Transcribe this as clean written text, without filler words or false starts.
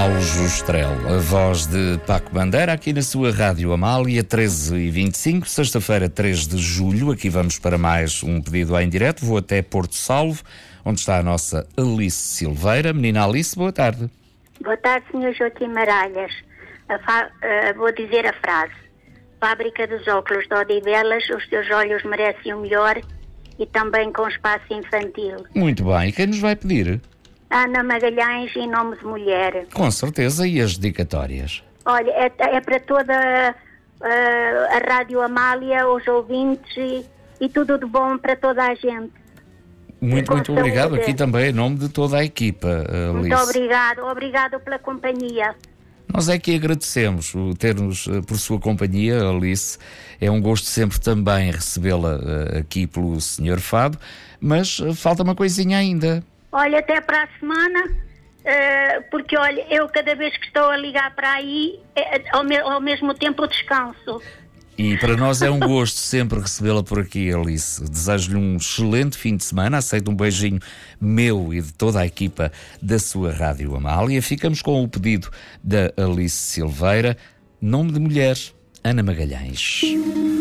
Aljustrel, a voz de Paco Bandeira, aqui na sua Rádio Amália, 13h25, sexta-feira, 3 de julho. Aqui vamos para mais um pedido em direto. Vou até Porto Salvo, onde está a nossa Alice Silveira. Menina Alice, boa tarde. Boa tarde, Sr. Joaquim Maralhas. Vou dizer a frase: Fábrica dos óculos de Odivelas, os teus olhos merecem o melhor, e também com espaço infantil. Muito bem, e quem nos vai pedir? Ana Magalhães, em nome de mulher. Com certeza, e as dedicatórias? Olha, é para toda a Rádio Amália, os ouvintes e tudo de bom para toda a gente. Muito obrigado. Aqui também em nome de toda a equipa, Alice. Muito obrigado pela companhia. Nós é que agradecemos o ter-nos por sua companhia, Alice. É um gosto sempre também recebê-la aqui pelo Sr. Fado, mas falta uma coisinha ainda. Olha, até para a semana, porque olha, eu cada vez que estou a ligar para aí, ao mesmo tempo descanso. E para nós é um gosto sempre recebê-la por aqui, Alice. Desejo-lhe um excelente fim de semana. Aceito um beijinho meu e de toda a equipa da sua Rádio Amália. Ficamos com o pedido da Alice Silveira. Nome de mulher, Ana Magalhães.